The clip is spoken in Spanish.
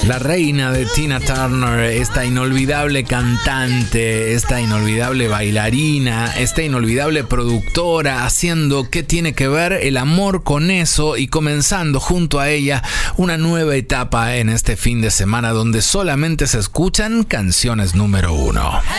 La reina de Tina Turner, esta inolvidable cantante, esta inolvidable bailarina, esta inolvidable productora, haciendo ¿qué tiene que ver el amor con eso? Y comenzando junto a ella una nueva etapa en este fin de semana donde solamente se escuchan canciones número 1.